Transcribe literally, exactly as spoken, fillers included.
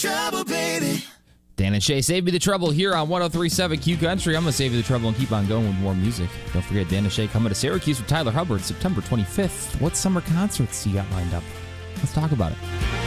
trouble, baby. Dan and Shay, Save Me the Trouble here on one oh three point seven Q Country. I'm going to save you the trouble and keep on going with more music. Don't forget, Dan and Shay coming to Syracuse with Tyler Hubbard September twenty-fifth. What summer concerts you got lined up? Let's talk about it.